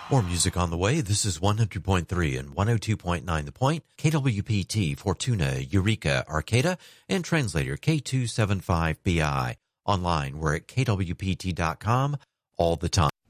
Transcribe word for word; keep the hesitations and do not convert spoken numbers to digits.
More music on the way. This is one hundred point three and one oh two point nine The Point, K W P T, Fortuna, Eureka, Arcata, and translator K two seven five B I. Online, we're at K W P T dot com all the time.